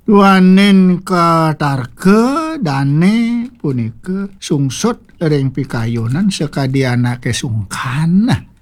Wanen katarke dane punika sungsut ring pikayunan sakadiana kesungkan.